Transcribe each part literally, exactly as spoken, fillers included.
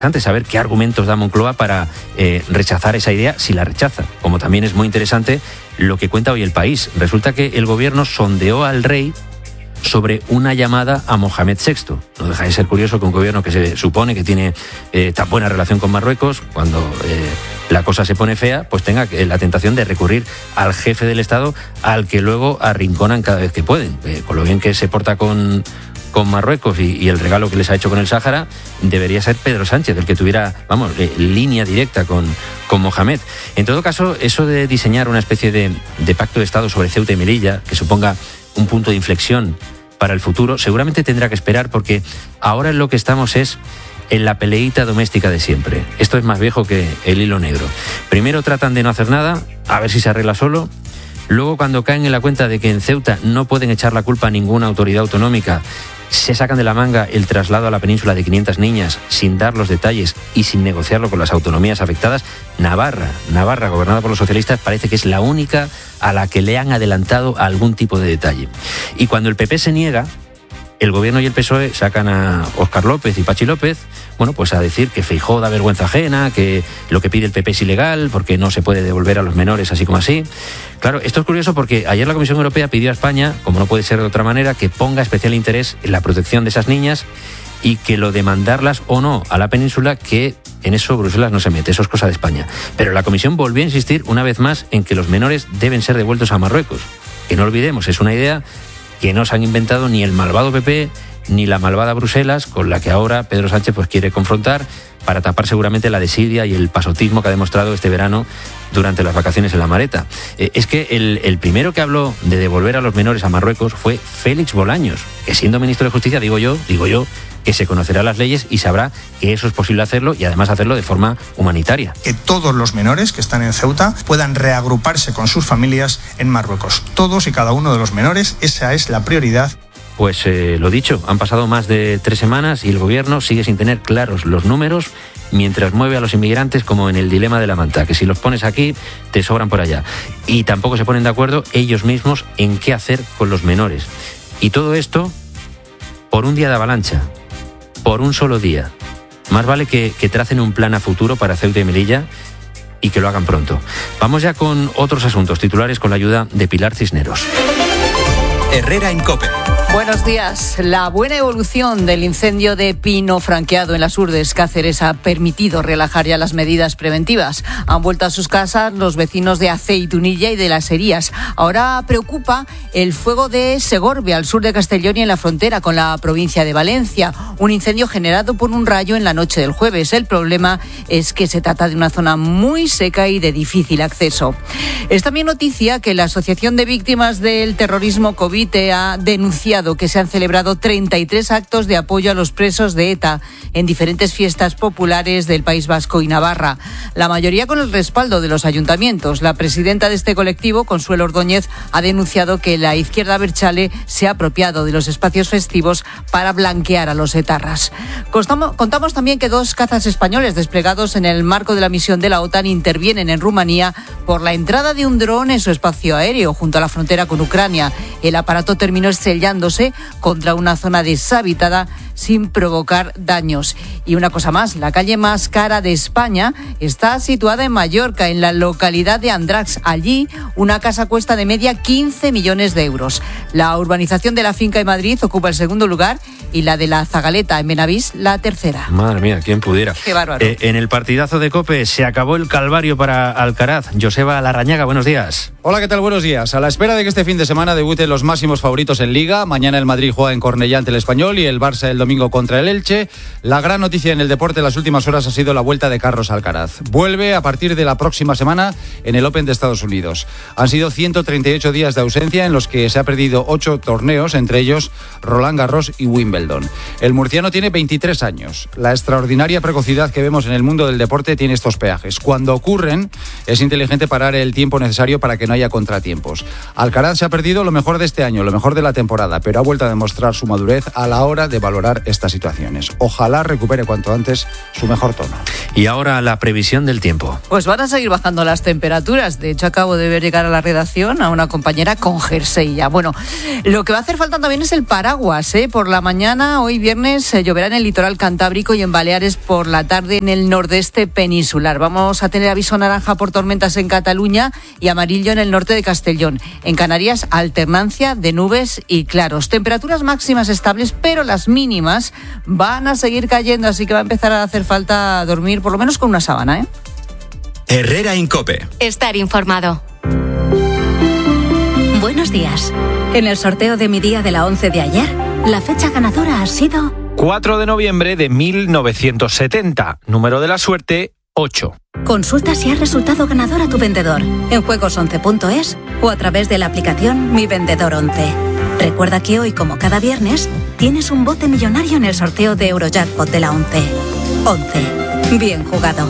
Antes saber qué argumentos da Moncloa para eh, rechazar esa idea, si la rechaza. Como también es muy interesante lo que cuenta hoy El País. Resulta que el gobierno sondeó al rey sobre una llamada a Mohamed sexto. No deja de ser curioso que un gobierno que se supone que tiene eh, tan buena relación con Marruecos, cuando eh, la cosa se pone fea, pues tenga la tentación de recurrir al jefe del Estado, al que luego arrinconan cada vez que pueden. Eh, con lo bien que se porta con... con Marruecos y, y el regalo que les ha hecho con el Sáhara, debería ser Pedro Sánchez el que tuviera, vamos, eh, línea directa con, con Mohamed. En todo caso, eso de diseñar una especie de, de pacto de Estado sobre Ceuta y Melilla, que suponga un punto de inflexión para el futuro, seguramente tendrá que esperar, porque ahora en lo que estamos es en la peleita doméstica de siempre. Esto es más viejo que el hilo negro. Primero tratan de no hacer nada, a ver si se arregla solo. Luego, cuando caen en la cuenta de que en Ceuta no pueden echar la culpa a ninguna autoridad autonómica, se sacan de la manga el traslado a la península de quinientas niñas sin dar los detalles y sin negociarlo con las autonomías afectadas. Navarra, Navarra, gobernada por los socialistas, parece que es la única a la que le han adelantado algún tipo de detalle. Y cuando el P P se niega, el gobierno y el P S O E sacan a Óscar López y Pachi López, bueno, pues a decir que Feijóo da vergüenza ajena, que lo que pide el P P es ilegal, porque no se puede devolver a los menores así como así. Claro, esto es curioso porque ayer la Comisión Europea pidió a España, como no puede ser de otra manera, que ponga especial interés en la protección de esas niñas y que lo de mandarlas o no a la península, que en eso Bruselas no se mete, eso es cosa de España. Pero la Comisión volvió a insistir una vez más en que los menores deben ser devueltos a Marruecos. Que no olvidemos, es una idea que no se han inventado ni el malvado P P ni la malvada Bruselas, con la que ahora Pedro Sánchez pues quiere confrontar para tapar seguramente la desidia y el pasotismo que ha demostrado este verano durante las vacaciones en La Mareta. Eh, es que el, el primero que habló de devolver a los menores a Marruecos fue Félix Bolaños, que siendo ministro de Justicia, digo yo, digo yo, que se conocerá las leyes y sabrá que eso es posible hacerlo y además hacerlo de forma humanitaria. Que todos los menores que están en Ceuta puedan reagruparse con sus familias en Marruecos. Todos y cada uno de los menores, esa es la prioridad. Pues eh, lo dicho, han pasado más de tres semanas y el gobierno sigue sin tener claros los números mientras mueve a los inmigrantes como en el dilema de la manta, que si los pones aquí, te sobran por allá. Y tampoco se ponen de acuerdo ellos mismos en qué hacer con los menores. Y todo esto por un día de avalancha, por un solo día. Más vale que, que tracen un plan a futuro para Ceuta y Melilla y que lo hagan pronto. Vamos ya con otros asuntos titulares con la ayuda de Pilar Cisneros. Herrera en COPE. Buenos días. La buena evolución del incendio de pino franqueado en las Urdes, Cáceres, ha permitido relajar ya las medidas preventivas. Han vuelto a sus casas los vecinos de Aceitunilla y de Las Herías. Ahora preocupa el fuego de Segorbe, al sur de Castellón y en la frontera con la provincia de Valencia. Un incendio generado por un rayo en la noche del jueves. El problema es que se trata de una zona muy seca y de difícil acceso. Es también noticia que la Asociación de Víctimas del Terrorismo Covite ha denunciado que se han celebrado treinta y tres actos de apoyo a los presos de ETA en diferentes fiestas populares del País Vasco y Navarra, la mayoría con el respaldo de los ayuntamientos. La presidenta de este colectivo, Consuelo Ordóñez, ha denunciado que la izquierda abertzale se ha apropiado de los espacios festivos para blanquear a los etarras. Contamos, contamos también que dos cazas españoles desplegados en el marco de la misión de la OTAN intervienen en Rumanía por la entrada de un dron en su espacio aéreo junto a la frontera con Ucrania. El aparato terminó estrellándose contra una zona deshabitada sin provocar daños. Y una cosa más, la calle más cara de España está situada en Mallorca, en la localidad de Andrax. Allí, una casa cuesta de media quince millones de euros. La urbanización de la Finca en Madrid ocupa el segundo lugar y la de la Zagaleta en Benavís la tercera. Madre mía, quién pudiera. Qué bárbaro. Eh, en el partidazo de COPE se acabó el calvario para Alcaraz. Joseba Larrañaga, buenos días. Hola, ¿qué tal? Buenos días. A la espera de que este fin de semana debuten los máximos favoritos en Liga, mañana el Madrid juega en Cornellá ante el Español y el Barça el domingo contra el Elche. La gran noticia en el deporte en las últimas horas ha sido la vuelta de Carlos Alcaraz. Vuelve a partir de la próxima semana en el Open de Estados Unidos. Han sido ciento treinta y ocho días de ausencia en los que se ha perdido ocho torneos, entre ellos Roland Garros y Wimbledon. El murciano tiene veintitrés años. La extraordinaria precocidad que vemos en el mundo del deporte tiene estos peajes. Cuando ocurren, es inteligente parar el tiempo necesario para que no haya contratiempos. Alcaraz se ha perdido lo mejor de este año, lo mejor de la temporada, pero ha vuelto a demostrar su madurez a la hora de valorar estas situaciones. Ojalá recupere cuanto antes su mejor tono. Y ahora la previsión del tiempo. Pues van a seguir bajando las temperaturas. De hecho, acabo de ver llegar a la redacción a una compañera con jersey ya. Bueno, lo que va a hacer falta también es el paraguas, ¿eh? Por la mañana, hoy viernes, eh, lloverá en el litoral cantábrico y en Baleares por la tarde en el nordeste peninsular. Vamos a tener aviso naranja por tormentas en Cataluña y amarillo en el norte de Castellón. En Canarias, alternancia de nubes y claros. Temperaturas máximas estables, pero las mínimas van a seguir cayendo, así que va a empezar a hacer falta dormir por lo menos con una sábana, ¿eh? Herrera en COPE. Estar informado. Buenos días. En el sorteo de mi día de la once de ayer, la fecha ganadora ha sido cuatro de noviembre de mil novecientos setenta. Número de la suerte, ocho. Consulta si has resultado ganador a tu vendedor en juegos once punto es o a través de la aplicación Mi Vendedor once. Recuerda que hoy, como cada viernes, tienes un bote millonario en el sorteo de Eurojackpot de la once. once. Bien jugado.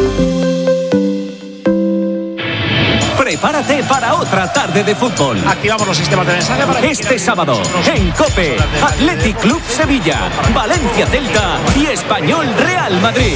Prepárate para otra tarde de fútbol. Activamos los sistemas de mensaje para este sábado en COPE, Athletic Club Sevilla, Valencia Celta y Español Real Madrid.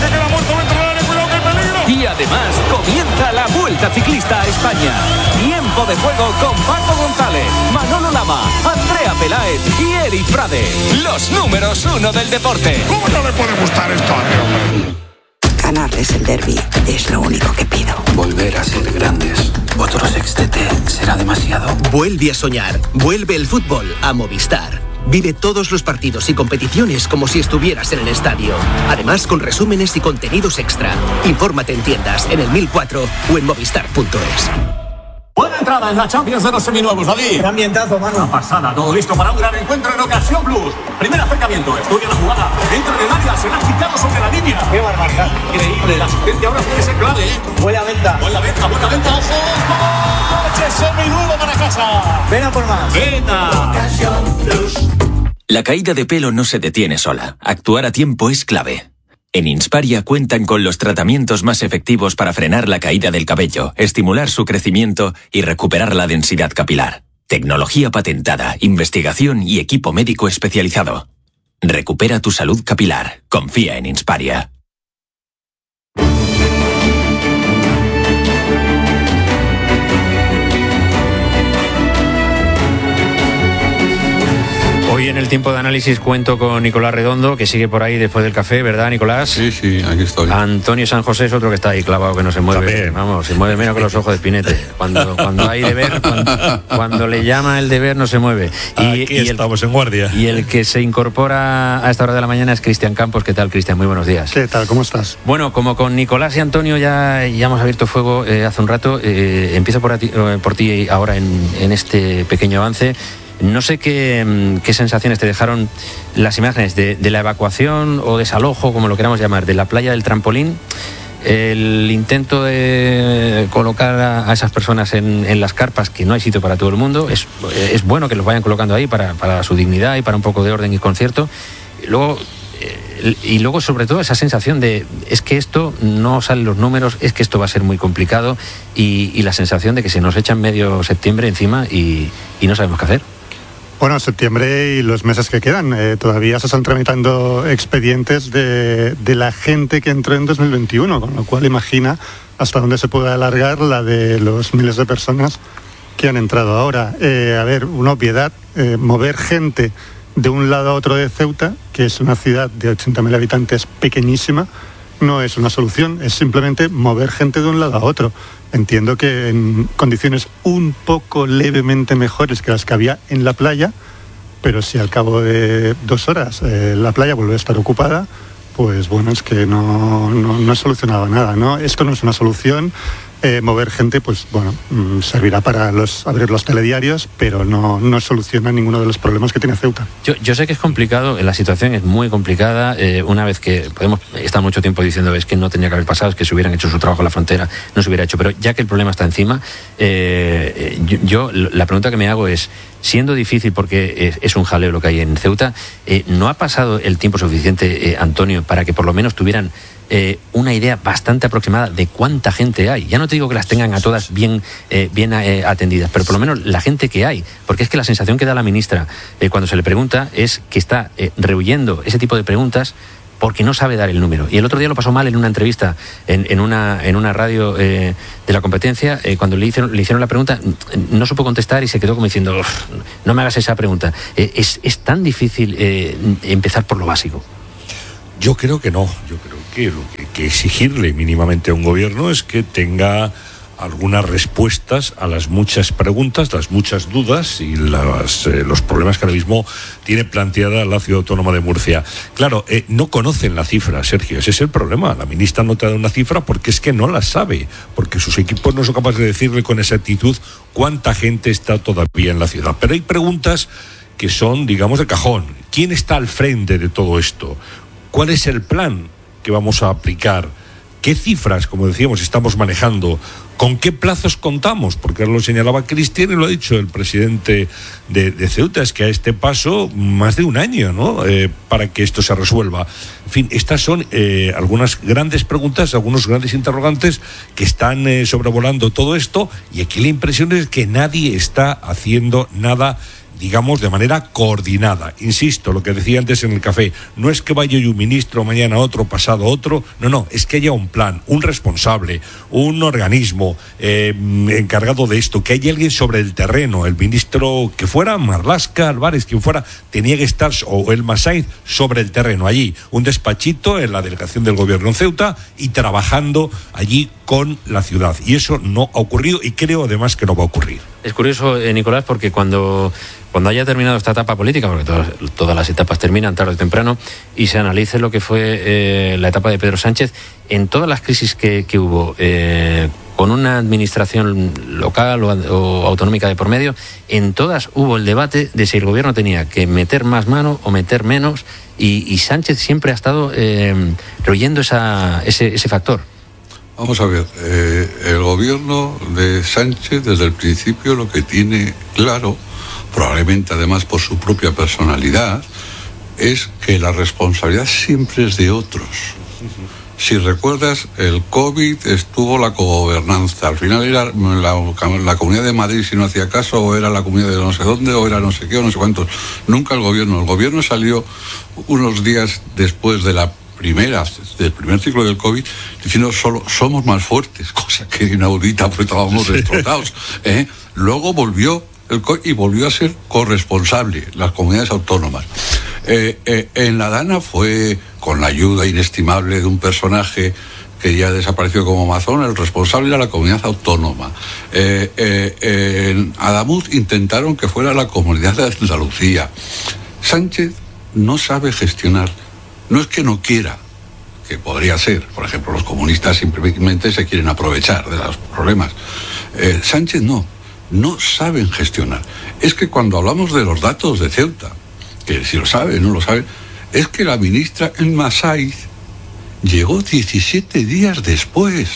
Y además comienza la Vuelta Ciclista a España. Tiempo de juego con Paco González, Manolo Lama, Andrea Peláez y Eric Prade. Los números uno del deporte. ¿Cómo no le puede gustar esto a mi hombre? Ganarles el derbi es lo único que pido. Volver a ser grandes. Otro sextete será demasiado. Vuelve a soñar. Vuelve el fútbol a Movistar. Vive todos los partidos y competiciones como si estuvieras en el estadio. Además, con resúmenes y contenidos extra. Infórmate en tiendas, en el mil cuatro o en movistar punto es. Buena entrada en la Champions de los seminuevos, David. Qué ambientazo, mano. Una pasada, todo listo para un gran encuentro en Ocasión Plus. Primer acercamiento, estudia la jugada. Entra en el área, será quitado sobre la línea. Qué barbaridad. Increíble, la asistencia ahora puede ser clave, ¿eh? Buena venta. Buena venta, buena venta, ojo. ¡Coche seminuevo para casa! Ven a por más. Venta. Ocasión Plus. La caída de pelo no se detiene sola. Actuar a tiempo es clave. En Insparia cuentan con los tratamientos más efectivos para frenar la caída del cabello, estimular su crecimiento y recuperar la densidad capilar. Tecnología patentada, investigación y equipo médico especializado. Recupera tu salud capilar. Confía en Insparia. Hoy en el tiempo de análisis cuento con Nicolás Redondo, que sigue por ahí después del café, ¿verdad, Nicolás? Sí, sí, aquí estoy. Antonio San José es otro que está ahí clavado, que no se mueve. También. Vamos, se mueve menos que los ojos de Spinete. Cuando, cuando hay deber, cuando, cuando le llama el deber, no se mueve. Y, aquí y estamos el, en guardia. Y el que se incorpora a esta hora de la mañana es Cristian Campos. ¿Qué tal, Cristian? Muy buenos días. ¿Qué tal? ¿Cómo estás? Bueno, como con Nicolás y Antonio ya, ya hemos abierto fuego eh, hace un rato, eh, empiezo por, ti, eh, por ti ahora en, en este pequeño avance. No sé qué, qué sensaciones te dejaron las imágenes de, de la evacuación o desalojo, como lo queramos llamar, de la playa del Trampolín, el intento de colocar a, a esas personas en, en las carpas, que no hay sitio para todo el mundo. Es, es bueno que los vayan colocando ahí para, para su dignidad y para un poco de orden y concierto. Luego, y luego sobre todo esa sensación de es que esto no salen los números, es que esto va a ser muy complicado y, y la sensación de que se nos echan medio septiembre encima y, y no sabemos qué hacer. Bueno, septiembre y los meses que quedan. Eh, todavía se están tramitando expedientes de, de la gente que entró en dos mil veintiuno, con lo cual imagina hasta dónde se puede alargar la de los miles de personas que han entrado ahora. Eh, a ver, una obviedad, eh, mover gente de un lado a otro de Ceuta, que es una ciudad de ochenta mil habitantes pequeñísima, no es una solución, es simplemente mover gente de un lado a otro. Entiendo que en condiciones un poco levemente mejores que las que había en la playa, pero si al cabo de dos horas eh, la playa vuelve a estar ocupada, pues bueno, es que no, no, no he solucionado nada, ¿no? Esto no es una solución. Eh, mover gente, pues bueno, mmm, servirá para los, abrir los telediarios, pero no, no soluciona ninguno de los problemas que tiene Ceuta. Yo, yo sé que es complicado, la situación es muy complicada. Eh, una vez que podemos estar mucho tiempo diciendo es que no tenía que haber pasado, es que se hubieran hecho su trabajo en la frontera, no se hubiera hecho, pero ya que el problema está encima, eh, yo, yo la pregunta que me hago es, siendo difícil porque es, es un jaleo lo que hay en Ceuta, eh, ¿no ha pasado el tiempo suficiente, eh, Antonio, para que por lo menos tuvieran Eh, una idea bastante aproximada de cuánta gente hay? Ya no te digo que las tengan a todas bien, eh, bien eh, atendidas, pero por lo menos la gente que hay, porque es que la sensación que da la ministra eh, cuando se le pregunta es que está eh, rehuyendo ese tipo de preguntas porque no sabe dar el número. Y el otro día lo pasó mal en una entrevista en, en, una, en una radio eh, de la competencia, eh, cuando le hicieron, le hicieron la pregunta, no supo contestar y se quedó como diciendo, no me hagas esa pregunta. Eh, es, es tan difícil eh, empezar por lo básico. Yo creo que no. Yo creo que lo que hay que exigirle mínimamente a un gobierno es que tenga algunas respuestas a las muchas preguntas, las muchas dudas y las, eh, los problemas que ahora mismo tiene planteada la Ciudad Autónoma de Murcia. Claro, eh, no conocen la cifra, Sergio, ese es el problema. La ministra no te ha dado una cifra porque es que no la sabe, porque sus equipos no son capaces de decirle con exactitud cuánta gente está todavía en la ciudad. Pero hay preguntas que son, digamos, de cajón. ¿Quién está al frente de todo esto? ¿Cuál es el plan que vamos a aplicar? ¿Qué cifras, como decíamos, estamos manejando? ¿Con qué plazos contamos? Porque ahora lo señalaba Cristian y lo ha dicho el presidente de, de Ceuta, es que a este paso más de un año, ¿no? Eh, para que esto se resuelva. En fin, estas son eh, algunas grandes preguntas, algunos grandes interrogantes que están eh, sobrevolando todo esto, y aquí la impresión es que nadie está haciendo nada, digamos, de manera coordinada. Insisto, lo que decía antes en el café, no es que vaya hoy un ministro, mañana otro, pasado otro, no, no, es que haya un plan, un responsable, un organismo eh, encargado de esto, que haya alguien sobre el terreno. El ministro que fuera, Marlaska, Álvarez, quien fuera, tenía que estar, o el Masaiz, sobre el terreno, allí, un despachito en la delegación del gobierno en Ceuta y trabajando allí con la ciudad. Y eso no ha ocurrido y creo además que no va a ocurrir. Es curioso, eh, Nicolás, porque cuando, cuando haya terminado esta etapa política, porque todas, todas las etapas terminan tarde o temprano, y se analice lo que fue eh, la etapa de Pedro Sánchez, en todas las crisis que, que hubo, eh, con una administración local o, o autonómica de por medio, en todas hubo el debate de si el gobierno tenía que meter más mano o meter menos, y, y Sánchez siempre ha estado eh, rehuyendo esa, ese, ese factor. Vamos a ver, eh, el gobierno de Sánchez desde el principio lo que tiene claro, probablemente además por su propia personalidad, es que la responsabilidad siempre es de otros. Si recuerdas, el COVID estuvo la cogobernanza. Al final era la, la Comunidad de Madrid si no hacía caso, o era la Comunidad de no sé dónde, o era no sé qué, o no sé cuántos. Nunca el gobierno. El gobierno salió unos días después de la primera, del primer ciclo del COVID, diciendo solo somos más fuertes, cosa que inaudita porque estábamos destrozados. ¿eh? Luego volvió el COVID y volvió a ser corresponsable las comunidades autónomas. Eh, eh, en la Dana fue, con la ayuda inestimable de un personaje que ya desapareció como Amazon, el responsable era la comunidad autónoma. Eh, eh, en Adamuz intentaron que fuera la comunidad de Andalucía. Sánchez no sabe gestionar. No es que no quiera, que podría ser. Por ejemplo, los comunistas simplemente se quieren aprovechar de los problemas. Eh, Sánchez no, no saben gestionar. Es que cuando hablamos de los datos de Ceuta, que si lo sabe, no lo sabe, es que la ministra El Masaiz llegó diecisiete días después.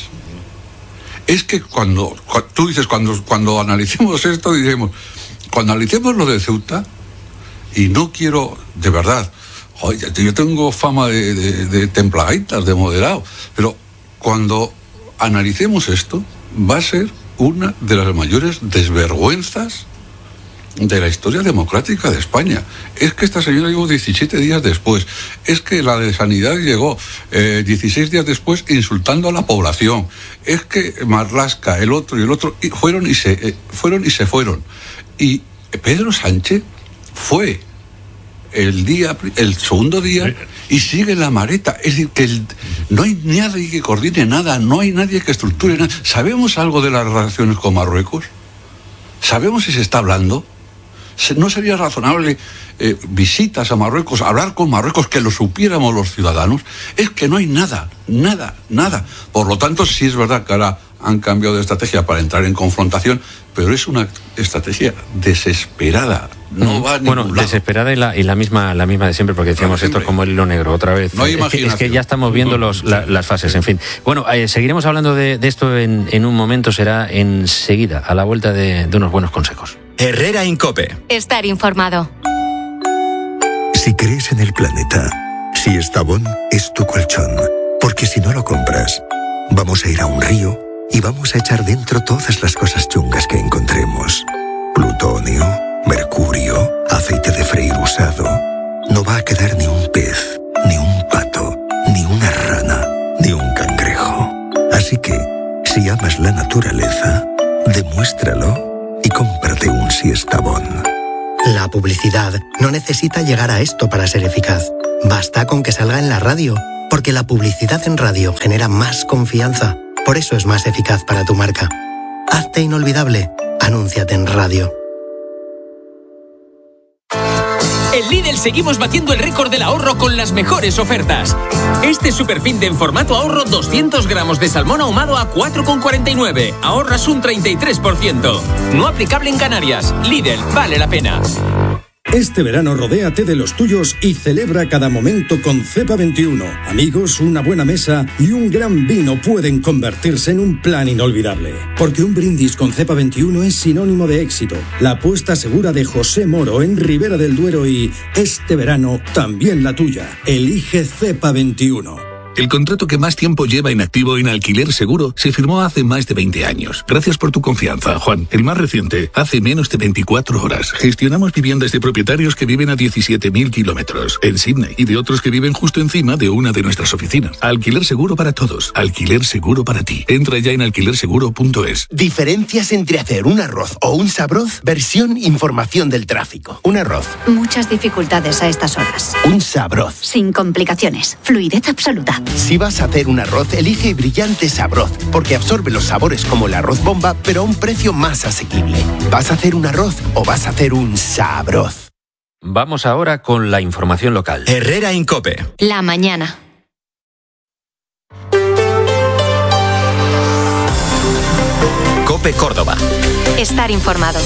Es que cuando, tú dices, cuando, cuando analicemos esto, diremos, cuando analicemos lo de Ceuta, y no quiero, de verdad, oye, yo tengo fama de, de, de templadaitas, de moderado, pero cuando analicemos esto, va a ser una de las mayores desvergüenzas de la historia democrática de España. Es que esta señora llegó diecisiete días después. Es que la de Sanidad llegó eh, dieciséis días después insultando a la población. Es que Marlaska, el otro y el otro, y fueron y se eh, fueron y se fueron. Y Pedro Sánchez fue el día, el segundo día, y sigue la mareta. Es decir, que el, no hay nadie que coordine nada, no hay nadie que estructure nada. ¿Sabemos algo de las relaciones con Marruecos? ¿Sabemos si se está hablando? ¿No sería razonable eh, visitas a Marruecos, hablar con Marruecos, que lo supiéramos los ciudadanos? Es que no hay nada, nada, nada. Por lo tanto, sí es verdad que ahora han cambiado de estrategia para entrar en confrontación, pero es una estrategia desesperada. No va a bueno, ningún lado. Desesperada y la, y la misma la misma de siempre, porque decíamos esto es como el hilo negro, otra vez. No hay es, que, es que ya estamos viendo los, la, las fases, en fin. Bueno, eh, seguiremos hablando de, de esto en, en un momento, será enseguida, a la vuelta de, de unos buenos consejos. Herrera Incope. Estar informado. Si crees en el planeta, si Estavón es tu colchón, porque si no lo compras, vamos a ir a un río y vamos a echar dentro todas las cosas chungas que encontremos. Plutonio, mercurio, aceite de freír usado. No va a quedar ni un pez, ni un pato, Así que, si amas la naturaleza, demuéstralo y cómprate un Siestabón. La publicidad no necesita llegar a esto para ser eficaz. Basta con que salga en la radio, porque la publicidad en radio genera más confianza. Por eso es más eficaz para tu marca. Hazte inolvidable. Anúnciate en radio. En Lidl seguimos batiendo el récord del ahorro con las mejores ofertas. Este superfin de en formato ahorro doscientos gramos de salmón ahumado a cuatro con cuarenta y nueve. Ahorras un treinta y tres por ciento. No aplicable en Canarias. Lidl, vale la pena. Este verano rodéate de los tuyos y celebra cada momento con Cepa veintiuno. Amigos, una buena mesa y un gran vino pueden convertirse en un plan inolvidable. Porque un brindis con Cepa veintiuno es sinónimo de éxito. La apuesta segura de José Moro en Ribera del Duero y este verano también la tuya. Elige Cepa veintiuno. El contrato que más tiempo lleva inactivo en Alquiler Seguro se firmó hace más de veinte años. Gracias por tu confianza, Juan. El más reciente, hace menos de veinticuatro horas. Gestionamos viviendas de propietarios que viven a diecisiete mil kilómetros en Sydney y de otros que viven justo encima de una de nuestras oficinas. Alquiler Seguro para todos. Alquiler Seguro para ti. Entra ya en alquiler seguro punto es. Diferencias entre hacer un arroz o un sabroz. Versión información del tráfico. Un arroz. Muchas dificultades a estas horas. Un sabroz. Sin complicaciones. Fluidez absoluta. Si vas a hacer un arroz, elige Brillante Sabroz, porque absorbe los sabores como el arroz bomba, pero a un precio más asequible. ¿Vas a hacer un arroz o vas a hacer un sabroz? Vamos ahora con la información local. Herrera Incope. La mañana. Cope Córdoba. Estar informado.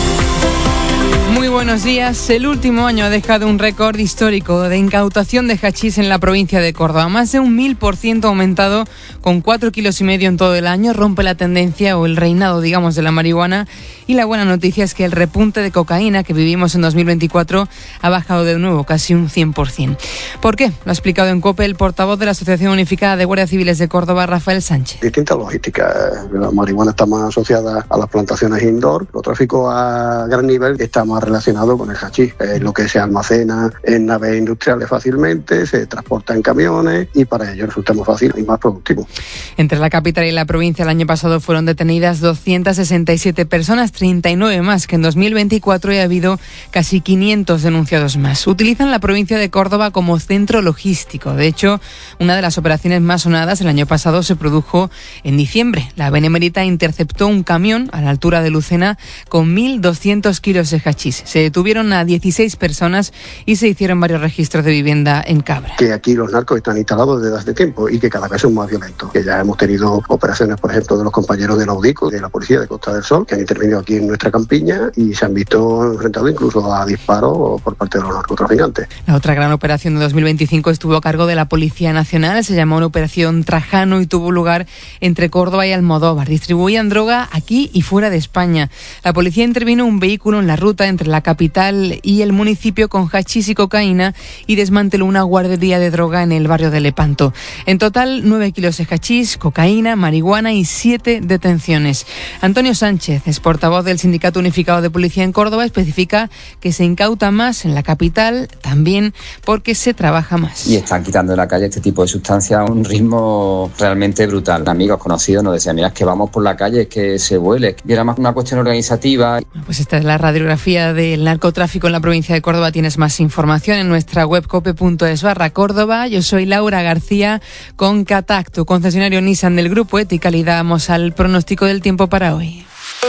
Muy buenos días. El último año ha dejado un récord histórico de incautación de hachís en la provincia de Córdoba. Más de un mil por ciento aumentado, con cuatro kilos y medio en todo el año. Rompe la tendencia o el reinado, digamos, de la marihuana. Y la buena noticia es que el repunte de cocaína que vivimos en dos mil veinticuatro ha bajado de nuevo casi un cien por ciento. ¿Por qué? Lo ha explicado en COPE el portavoz de la Asociación Unificada de Guardias Civiles de Córdoba, Rafael Sánchez. Distintas logísticas. La marihuana está más asociada a las plantaciones indoor. El tráfico a gran nivel está más relacionado con el hachís. Es lo que se almacena en naves industriales fácilmente, se transporta en camiones y para ello resulta más fácil y más productivo. Entre la capital y la provincia el año pasado fueron detenidas doscientas sesenta y siete personas, treinta y nueve más que en dos mil veinticuatro, y ha habido casi quinientos denunciados más. Utilizan la provincia de Córdoba como centro logístico. De hecho, una de las operaciones más sonadas el año pasado se produjo en diciembre. La Benemérita interceptó un camión a la altura de Lucena con mil doscientos kilos de hachís. Se detuvieron a dieciséis personas y se hicieron varios registros de vivienda en Cabra. Que aquí los narcos están instalados desde hace tiempo y que cada vez son más violentos. Que ya hemos tenido operaciones, por ejemplo, de los compañeros de la UDICO, de la Policía de Costa del Sol, que han intervenido aquí en nuestra campiña y se han visto enfrentados incluso a disparos por parte de los narcotraficantes. La otra gran operación de dos mil veinticinco estuvo a cargo de la Policía Nacional. Se llamó una Operación Trajano y tuvo lugar entre Córdoba y Almodóvar. Distribuían droga aquí y fuera de España. La policía intervino un vehículo en la ruta entre la capital y el municipio con hachís y cocaína y desmanteló una guardería de droga en el barrio de Lepanto. En total, nueve kilos de hachís, cocaína, marihuana y siete detenciones. Antonio Sánchez, es portavoz del Sindicato Unificado de Policía en Córdoba, especifica que se incauta más en la capital también porque se trabaja más. Y están quitando de la calle este tipo de sustancias a un ritmo realmente brutal. Amigos conocidos nos decían, mira, es que vamos por la calle, es que se huele. Y era más una cuestión organizativa. Pues esta es la radiografía del narcotráfico en la provincia de Córdoba. Tienes más información en nuestra web cope punto es barra Córdoba. Yo soy Laura García con Catacto, concesionario Nissan del Grupo Ética. Le damos al pronóstico del tiempo para hoy.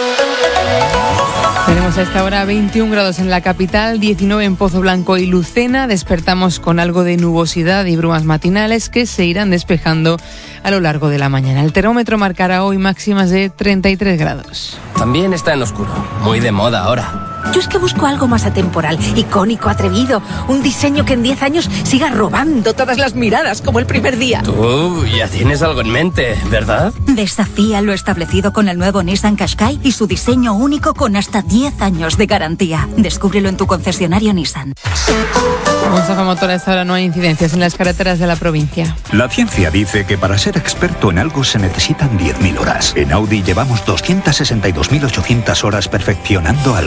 Tenemos a esta hora veintiún grados en la capital, diecinueve en Pozo Blanco y Lucena. Despertamos con algo de nubosidad y brumas matinales que se irán despejando a lo largo de la mañana. El termómetro marcará hoy máximas de treinta y tres grados. También está en oscuro, muy de moda ahora. Yo es que busco algo más atemporal, icónico, atrevido. Un diseño que en diez años siga robando todas las miradas como el primer día. Tú ya tienes algo en mente, ¿verdad? Desafía lo establecido con el nuevo Nissan Qashqai y su diseño único con hasta diez años de garantía. Descúbrelo en tu concesionario Nissan. Mustafa Motor, a esta hora no hay incidencias en las carreteras de la provincia. La ciencia dice que para ser experto en algo se necesitan diez mil horas. En Audi llevamos doscientas sesenta y dos mil ochocientas horas perfeccionando algo. La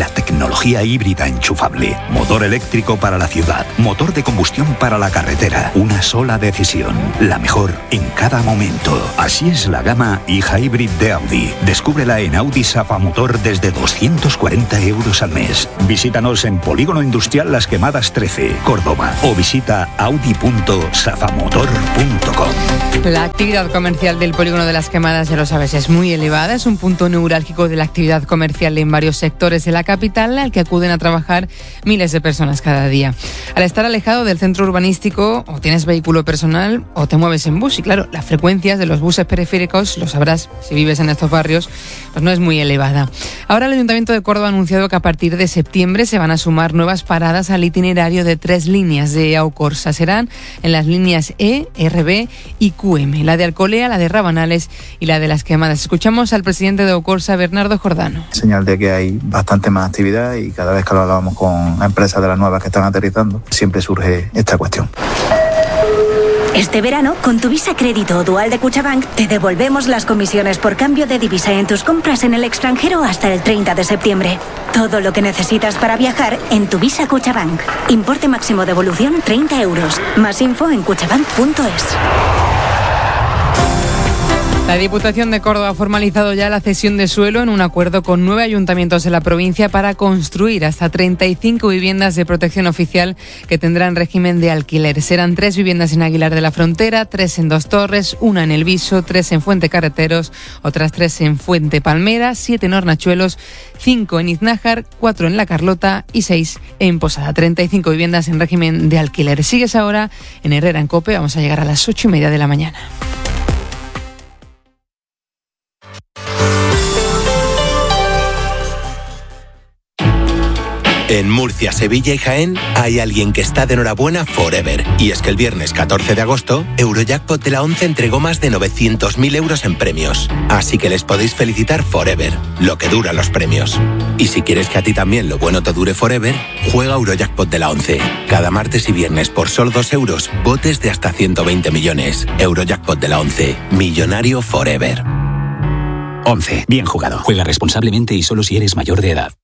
La tecnología híbrida enchufable. Motor eléctrico para la ciudad. Motor de combustión para la carretera. Una sola decisión. La mejor en cada momento. Así es la gama e-Hybrid de Audi. Descúbrela en Audi Safamotor desde doscientos cuarenta euros al mes. Visítanos en Polígono Industrial Las Quemadas trece, Córdoba. O visita audi punto safamotor punto com. La actividad comercial del Polígono de Las Quemadas, ya lo sabes, es muy elevada. Es un punto neurálgico de la actividad comercial en varios sectores de la capital, al que acuden a trabajar miles de personas cada día. Al estar alejado del centro urbanístico, o tienes vehículo personal o te mueves en bus. Y claro, las frecuencias de los buses periféricos, lo sabrás si vives en estos barrios, pues no es muy elevada. Ahora el Ayuntamiento de Córdoba ha anunciado que a partir de septiembre se van a sumar nuevas paradas al itinerario de tres líneas de Aucorsa. Serán en las líneas E, R B y Q M, la de Alcolea, la de Rabanales y la de Las Quemadas. Escuchamos al presidente de Aucorsa, Bernardo Jordano. Señal de que hay bastante más actividad y cada vez que lo hablamos con empresas de las nuevas que están aterrizando, siempre surge esta cuestión. Este verano, con tu Visa Crédito o Dual de Cuchabank, te devolvemos las comisiones por cambio de divisa en tus compras en el extranjero hasta el treinta de septiembre. Todo lo que necesitas para viajar en tu Visa Cuchabank. Importe máximo devolución treinta euros. Más info en cuchabank punto es. La Diputación de Córdoba ha formalizado ya la cesión de suelo en un acuerdo con nueve ayuntamientos de la provincia para construir hasta treinta y cinco viviendas de protección oficial que tendrán régimen de alquiler. Serán tres viviendas en Aguilar de la Frontera, tres en Dos Torres, una en El Viso, tres en Fuente Carreteros, otras tres en Fuente Palmera, siete en Hornachuelos, cinco en Iznájar, cuatro en La Carlota y seis en Posada. treinta y cinco viviendas en régimen de alquiler. Sigues ahora en Herrera en COPE. Vamos a llegar a las ocho y media de la mañana. En Murcia, Sevilla y Jaén hay alguien que está de enhorabuena forever. Y es que el viernes catorce de agosto, Eurojackpot de la once entregó más de novecientos mil euros en premios. Así que les podéis felicitar forever, lo que duran los premios. Y si quieres que a ti también lo bueno te dure forever, juega Eurojackpot de la once. Cada martes y viernes por solo dos euros, botes de hasta ciento veinte millones. Eurojackpot de la once, millonario forever. once. Bien jugado. Juega responsablemente y solo si eres mayor de edad.